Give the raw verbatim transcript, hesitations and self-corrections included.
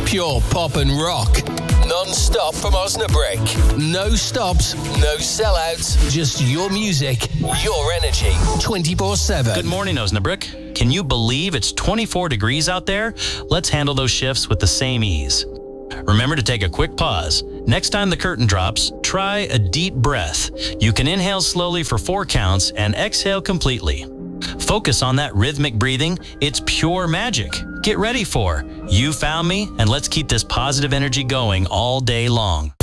Pure pop and rock. Non-stop from Osnabrück. No stops, no sellouts. Just your music, your energy. twenty-four seven. Good morning, Osnabrück. Can you believe it's twenty-four degrees out there? Let's handle those shifts with the same ease. Remember to take a quick pause. Next time the curtain drops, try a deep breath. You can inhale slowly for four counts and exhale completely. Focus on that rhythmic breathing. It's pure magic. Get ready for You Found Me, and let's keep this positive energy going all day long.